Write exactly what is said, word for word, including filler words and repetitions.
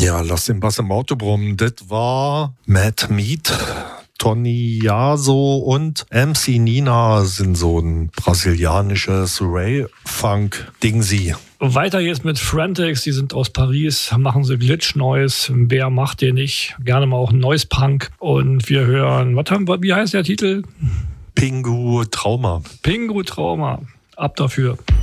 Ja, lass den Bass im Auto brummen. Das war Mad Meat. Tony Yaso und M C Nina sind so ein brasilianisches Ray-Funk-Dingsi. Weiter geht's mit Frantics, die sind aus Paris, machen sie Glitch Noise. Wer macht den nicht? Gerne mal auch Noise Punk. Und wir hören, was haben wir, wie heißt der Titel? Pingu Trauma. Pingu Trauma. Ab dafür.